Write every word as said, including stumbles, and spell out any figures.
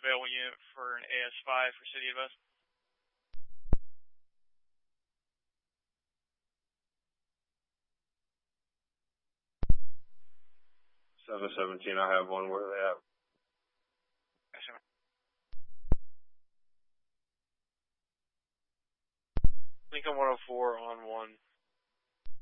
available unit for an A S five for City of Us. seven seventeen, I have one. Where are they at? Lincoln one oh four on one.